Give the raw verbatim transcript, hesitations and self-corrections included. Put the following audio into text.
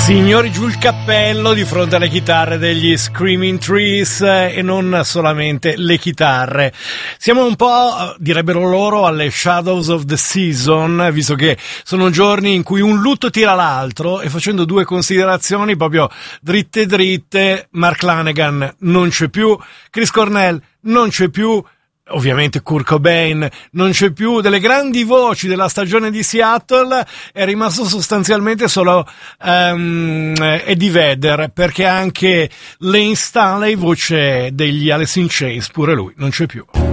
Signori, giù il cappello di fronte alle chitarre degli Screaming Trees, e non solamente le chitarre. Siamo un po', direbbero loro, alle Shadows of the Season, visto che sono giorni in cui un lutto tira l'altro, e facendo due considerazioni proprio dritte dritte: Mark Lanegan non c'è più, Chris Cornell non c'è più, ovviamente Kurt Cobain non c'è più. Delle grandi voci della stagione di Seattle è rimasto sostanzialmente solo um, Eddie Vedder, perché anche Lane Stanley, voce degli Alice in Chains, pure lui non c'è più.